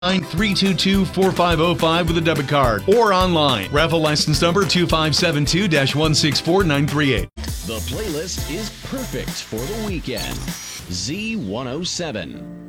322-4505 with a debit card or online. Raffle license number 2572-164938. The playlist is perfect for the weekend. Z107.